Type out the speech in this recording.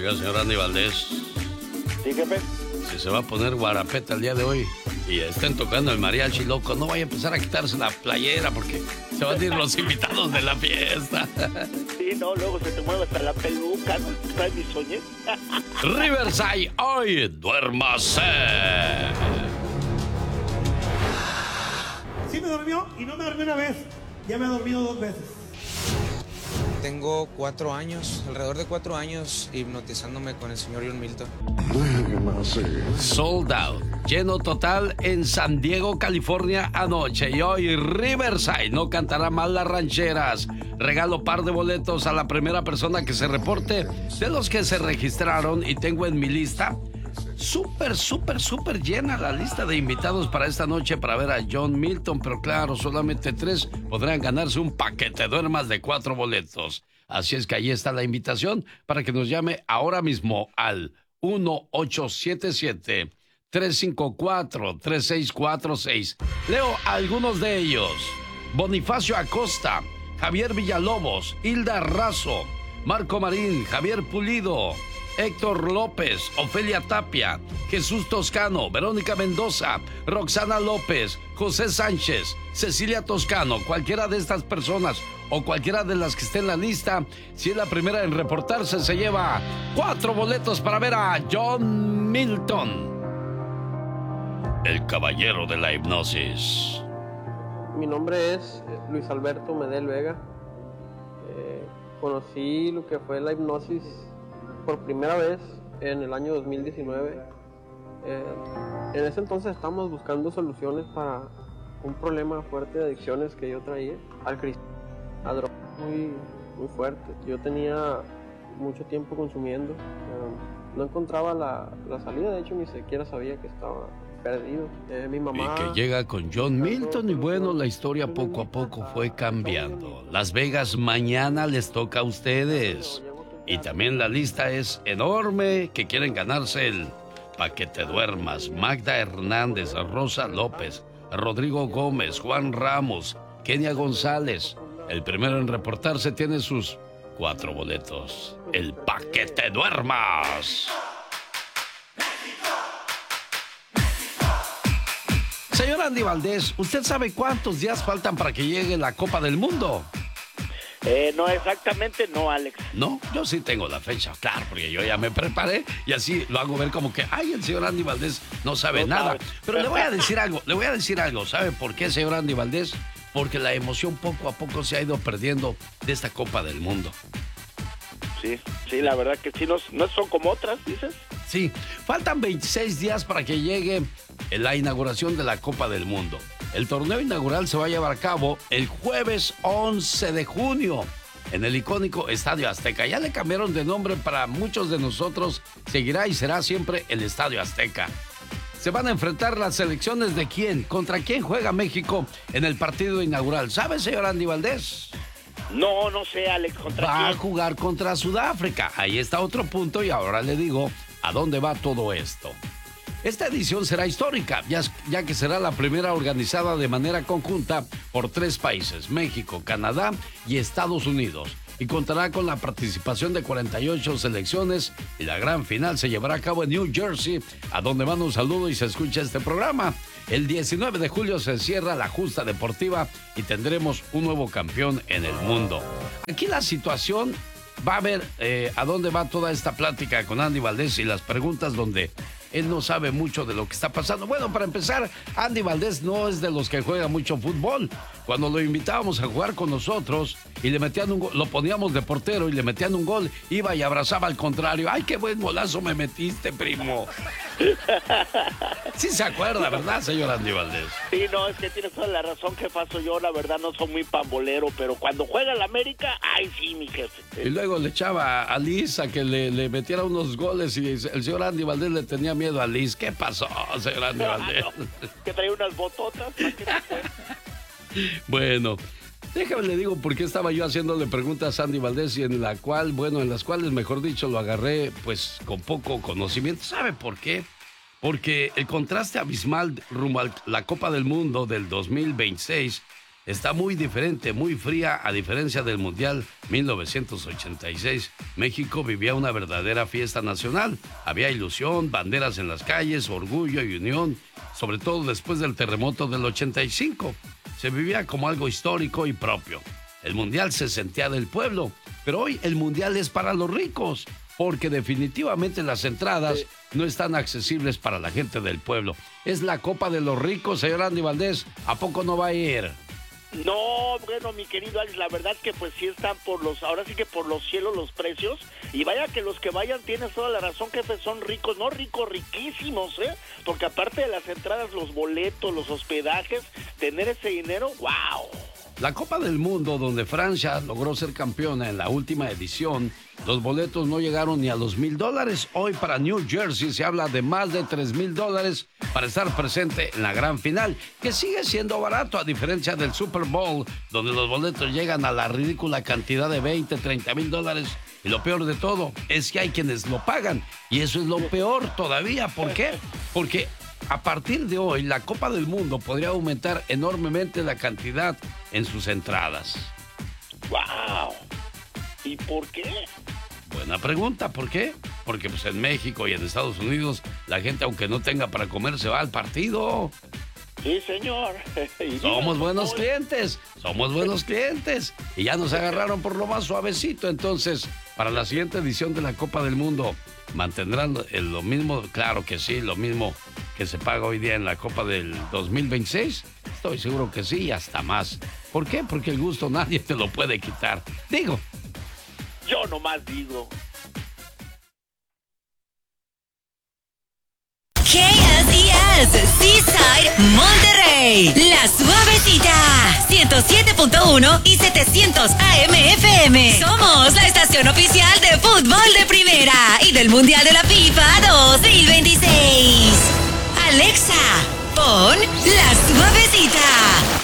Oiga, señor Andy Valdés. Sí, jefe. Si se va a poner guarapeta el día de hoy y estén tocando el mariachi loco, no vaya a empezar a quitarse la playera porque se van a ir los invitados de la fiesta. Sí, no, luego se te mueve hasta la peluca, ¿no? ¿Sabes mis sueños? Riverside, hoy duérmase. Sí me durmió y no me dormí una vez, ya me he dormido 2 veces. Tengo 4 años, alrededor de 4 años, hipnotizándome con el señor John Milton. Sold out, lleno total en San Diego, California anoche. Y hoy Riverside no cantará mal las rancheras. Regalo par de boletos a la primera persona que se reporte de los que se registraron. Y tengo en mi lista súper llena la lista de invitados para esta noche para ver a John Milton, pero claro, solamente 3 podrán ganarse un paquete duermas de 4 boletos. Así es que ahí está la invitación para que nos llame ahora mismo al 1-877-354-3646. Leo algunos de ellos: Bonifacio Acosta, Javier Villalobos, Hilda Razo, Marco Marín, Javier Pulido, Héctor López, Ofelia Tapia, Jesús Toscano, Verónica Mendoza, Roxana López, José Sánchez, Cecilia Toscano. Cualquiera de estas personas o cualquiera de las que esté en la lista, si es la primera en reportarse, se lleva 4 boletos para ver a John Milton, el caballero de la hipnosis. Mi nombre es Luis Alberto Medel Vega. Conocí lo que fue la hipnosis por primera vez en el año 2019. En ese entonces estábamos buscando soluciones para un problema fuerte de adicciones que yo traía al cristal, a drogas muy fuerte. Yo tenía mucho tiempo consumiendo, no encontraba la salida, de hecho ni siquiera sabía que estaba perdido. Mi mamá... Y que llega con John Milton, y bueno, la historia poco a poco fue cambiando. Las Vegas mañana les toca a ustedes. Y también la lista es enorme, que quieren ganarse el paquete duermas. Magda Hernández, Rosa López, Rodrigo Gómez, Juan Ramos, Kenia González. El primero en reportarse tiene sus 4 boletos. El paquete duermas. Señor Andy Valdés, ¿usted sabe cuántos días faltan para que llegue la Copa del Mundo? No exactamente, no, Alex. No, yo sí tengo la fecha, claro, porque yo ya me preparé y así lo hago ver como que, ay, el señor Andy Valdés no sabe nada. Pero le voy a decir algo, ¿sabe por qué, señor Andy Valdés? Porque la emoción poco a poco se ha ido perdiendo de esta Copa del Mundo. Sí, la verdad que sí, no son como otras, dices. Sí, faltan 26 días para que llegue la inauguración de la Copa del Mundo. El torneo inaugural se va a llevar a cabo el jueves 11 de junio en el icónico Estadio Azteca. Ya le cambiaron de nombre, para muchos de nosotros seguirá y será siempre el Estadio Azteca. Se van a enfrentar las selecciones de quién, contra quién juega México en el partido inaugural. ¿Sabe, señor Andy Valdés? No sé, Alex, ¿contra quién? Va a jugar contra Sudáfrica. Ahí está otro punto y ahora le digo a dónde va todo esto. Esta edición será histórica, ya que será la primera organizada de manera conjunta por 3 países, México, Canadá y Estados Unidos, y contará con la participación de 48 selecciones, y la gran final se llevará a cabo en New Jersey, a donde mando un saludo y se escucha este programa. El 19 de julio se cierra la justa deportiva y tendremos un nuevo campeón en el mundo. Aquí la situación va a ver a dónde va toda esta plática con Andy Valdés y las preguntas donde él no sabe mucho de lo que está pasando. Bueno, para empezar, Andy Valdés no es de los que juega mucho fútbol. Cuando lo invitábamos a jugar con nosotros y le metían un gol, lo poníamos de portero y le metían un gol, iba y abrazaba al contrario. ¡Ay, qué buen golazo me metiste, primo! Sí se acuerda, ¿verdad, señor Andy Valdés? Sí, no, es que tienes toda la razón, jefazo. Yo, la verdad, no soy muy pambolero, pero cuando juega el América, ¡ay, sí, mi jefe! Y luego le echaba a Liz a que le metiera unos goles y el señor Andy Valdés le tenía miedo a Liz. ¿Qué pasó, señor Andy Valdés? Que traía unas bototas. Bueno, déjame le digo por qué estaba yo haciéndole preguntas a Andy Valdés y en las cuales, mejor dicho, lo agarré pues con poco conocimiento. ¿Sabe por qué? Porque el contraste abismal rumbo a la Copa del Mundo del 2026 está muy diferente, muy fría, a diferencia del Mundial 1986. México vivía una verdadera fiesta nacional. Había ilusión, banderas en las calles, orgullo y unión, sobre todo después del terremoto del 85. Se vivía como algo histórico y propio. El Mundial se sentía del pueblo, pero hoy el Mundial es para los ricos, porque definitivamente las entradas no están accesibles para la gente del pueblo. Es la Copa de los Ricos, señor Andy Valdés. ¿A poco no va a ir? No, bueno, mi querido Alex, la verdad que pues sí están ahora sí que por los cielos los precios, y vaya que los que vayan, tienes toda la razón, jefe, son ricos, no ricos, riquísimos, porque aparte de las entradas, los boletos, los hospedajes, tener ese dinero, ¡wow! La Copa del Mundo, donde Francia logró ser campeona en la última edición, los boletos no llegaron ni a los $1,000. Hoy para New Jersey se habla de más de $3,000 para estar presente en la gran final, que sigue siendo barato a diferencia del Super Bowl, donde los boletos llegan a la ridícula cantidad de $20, $30,000. Y lo peor de todo es que hay quienes lo pagan, y eso es lo peor todavía. ¿Por qué? Porque a partir de hoy, la Copa del Mundo podría aumentar enormemente la cantidad en sus entradas. ¡Wow! ¿Y por qué? Buena pregunta, ¿por qué? Porque pues en México y en Estados Unidos la gente, aunque no tenga para comer, se va al partido. Sí, señor. Somos buenos clientes, y ya nos agarraron por lo más suavecito. Entonces, para la siguiente edición de la Copa del Mundo, ¿mantendrán lo mismo? Claro que sí, lo mismo que se paga hoy día en la Copa del 2026. Estoy seguro que sí, y hasta más. ¿Por qué? Porque el gusto nadie te lo puede quitar. Digo. Yo nomás digo. KSES, Seaside, Monterrey. La Suavecita, 107.1 y 700 AM FM. Somos la estación oficial de fútbol de primera y del Mundial de la FIFA 2026.